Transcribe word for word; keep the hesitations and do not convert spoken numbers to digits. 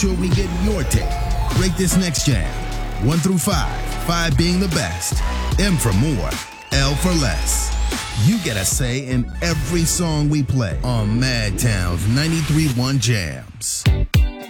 Sure we get your take. Rate this next jam. One through five. Five being the best. M for more. L for less. You get a say in every song we play on Madtown's ninety-three point one Jams.